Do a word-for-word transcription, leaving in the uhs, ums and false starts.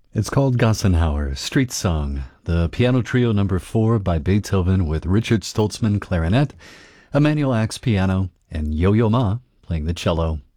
It's called Gassenhauer, Street Song, the piano trio number four by Beethoven with Richard Stoltzman clarinet, Emanuel Axe piano, and Yo-Yo Ma playing the cello.